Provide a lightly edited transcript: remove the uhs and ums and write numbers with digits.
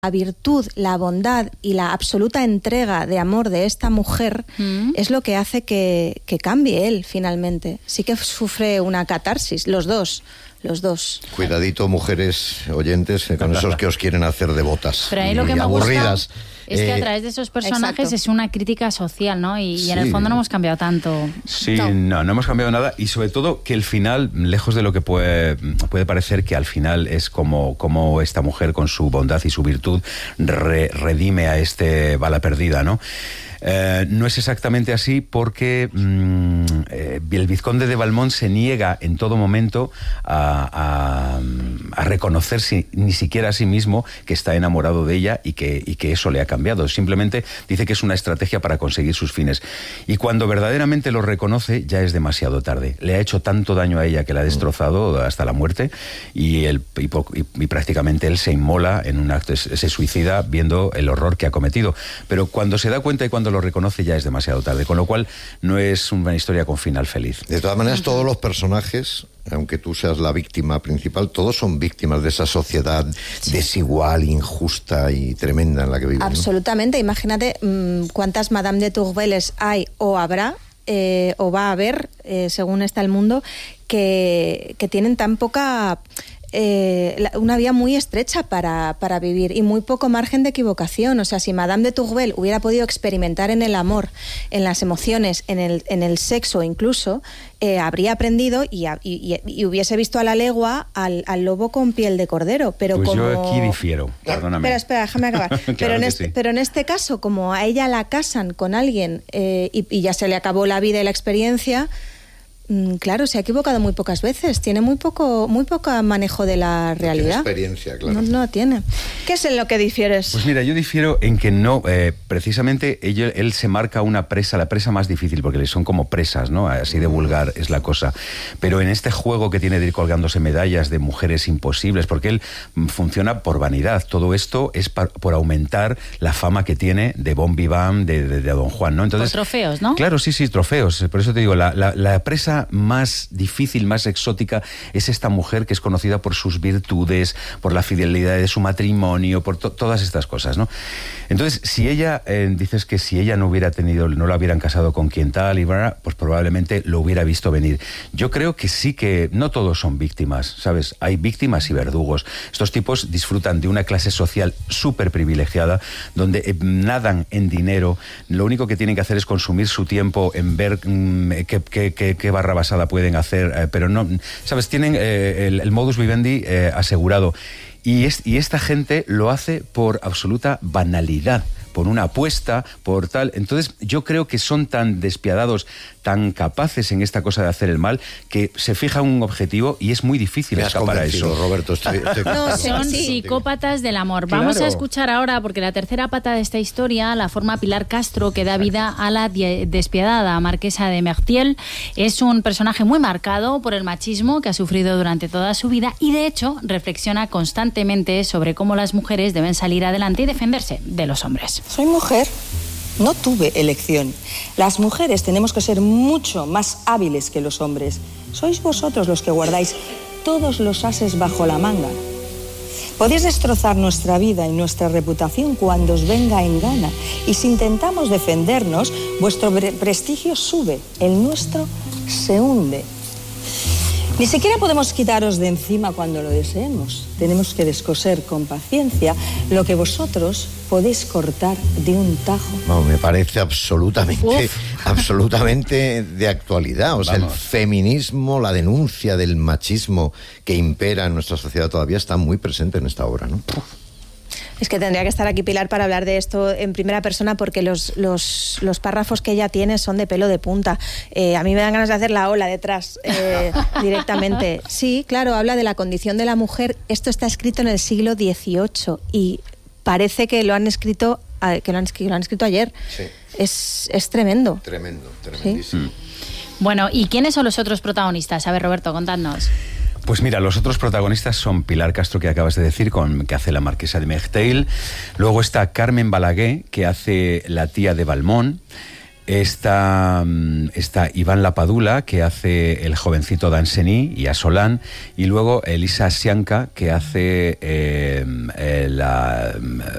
virtud, la bondad y la absoluta entrega de amor de esta mujer es lo que hace que cambie él finalmente. Sí que sufre una catarsis, los dos. Cuidadito, mujeres oyentes, con esos que os quieren hacer devotas. Pero ahí lo que me aburridas. Gusta es que a través de esos personajes exacto. Es una crítica social, ¿no? Y sí. en el fondo no hemos cambiado tanto. Sí, no hemos cambiado nada, y sobre todo que el final, lejos de lo que puede parecer, que al final es como esta mujer con su bondad y su virtud redime a este bala perdida, ¿no? No es exactamente así, porque el vizconde de Valmont se niega en todo momento a reconocerse ni siquiera a sí mismo que está enamorado de ella y que eso le ha cambiado. Simplemente dice que es una estrategia para conseguir sus fines. Y cuando verdaderamente lo reconoce, ya es demasiado tarde. Le ha hecho tanto daño a ella que la ha destrozado hasta la muerte, y prácticamente él se inmola en un acto, se suicida viendo el horror que ha cometido. Pero cuando se da cuenta y cuando lo reconoce, ya es demasiado tarde, con lo cual no es una historia con final feliz. De todas maneras, todos los personajes, aunque tú seas la víctima principal, todos son víctimas de esa sociedad desigual, injusta y tremenda en la que vivimos. Absolutamente. ¿No? Imagínate cuántas Madame de Tourveles hay o habrá o va a haber, según está el mundo, que tienen tan poca... una vía muy estrecha para vivir y muy poco margen de equivocación. O sea, si Madame de Tourvel hubiera podido experimentar en el amor, en las emociones, en el sexo incluso, habría aprendido y hubiese visto a la legua al lobo con piel de cordero. Pero pues como... yo aquí difiero, perdóname. Espera, déjame acabar. Claro pero en este caso, como a ella la casan con alguien y ya se le acabó la vida y la experiencia... Claro, se ha equivocado muy pocas veces, tiene muy poco manejo de la realidad. No tiene experiencia, claro. No tiene. ¿Qué es en lo que difieres? Pues mira, yo difiero en que no, precisamente él se marca una presa, la presa más difícil, porque son como presas, ¿no? Así de vulgar es la cosa. Pero en este juego que tiene de ir colgándose medallas de mujeres imposibles, porque él funciona por vanidad, todo esto es por aumentar la fama que tiene de bon vivant, de Don Juan, ¿no? Entonces, por trofeos, ¿no? Claro, sí, trofeos. Por eso te digo, la presa más difícil, más exótica, es esta mujer que es conocida por sus virtudes, por la fidelidad de su matrimonio, por todas estas cosas, ¿no? Entonces, si ella, dices que si ella no la hubieran casado con quien tal, pues probablemente lo hubiera visto venir. Yo creo que sí, que no todos son víctimas, ¿sabes? Hay víctimas y verdugos. Estos tipos disfrutan de una clase social súper privilegiada, donde nadan en dinero, lo único que tienen que hacer es consumir su tiempo en ver qué barra basada pueden hacer, pero no, ¿sabes? Tienen el modus vivendi asegurado. Y esta gente lo hace por absoluta banalidad, por una apuesta, por tal. Entonces yo creo que son tan despiadados, tan capaces en esta cosa de hacer el mal, que se fija un objetivo y es muy difícil escapar a eso. Roberto, no, son psicópatas del amor. Claro. Vamos a escuchar ahora, porque la tercera pata de esta historia la forma Pilar Castro, que da vida a la despiadada marquesa de Mertiel. Es un personaje muy marcado por el machismo que ha sufrido durante toda su vida, y de hecho reflexiona constantemente sobre cómo las mujeres deben salir adelante y defenderse de los hombres. Soy mujer, no tuve elección. Las mujeres tenemos que ser mucho más hábiles que los hombres. Sois vosotros los que guardáis todos los ases bajo la manga. Podéis destrozar nuestra vida y nuestra reputación cuando os venga en gana. Y si intentamos defendernos, vuestro prestigio sube, el nuestro se hunde. Ni siquiera podemos quitaros de encima cuando lo deseemos. Tenemos que descoser con paciencia lo que vosotros podéis cortar de un tajo. No, me parece absolutamente de actualidad. O sea, el feminismo, la denuncia del machismo que impera en nuestra sociedad todavía está muy presente en esta obra, ¿no? Es que tendría que estar aquí Pilar para hablar de esto en primera persona, porque los párrafos que ella tiene son de pelo de punta. A mí me dan ganas de hacer la ola detrás directamente. Sí, claro, habla de la condición de la mujer. Esto está escrito en el siglo XVIII y parece que lo han escrito ayer. Sí. Es tremendo. Tremendísimo. ¿Sí? Bueno, ¿y quiénes son los otros protagonistas? A ver, Roberto, contadnos. Pues mira, los otros protagonistas son Pilar Castro, que acabas de decir, que hace la marquesa de Merteuil. Luego está Carmen Balaguer, que hace la tía de Valmont. Está Iván Lapadula, que hace el jovencito Danceny y a Solán, y luego Elisa Sianca, que hace